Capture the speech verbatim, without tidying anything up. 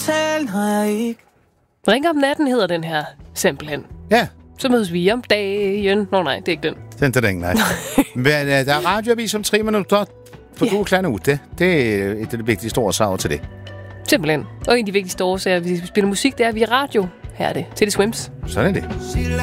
tale, når jeg ikke... Ring om natten hedder den her simpelthen. Ja. Så mødes vi om dagen. Nå nej, det er ikke den. Den er den, nej. Men uh, der er radioavis om tre minutter, for yeah. du er klar nu. Det, det er et af de vigtigste årsager til det. Simpelthen. Og en af de vigtigste årsager, hvis vi spiller musik, det er, at vi er radio. Her er det. Til det Swims. Sådan er det.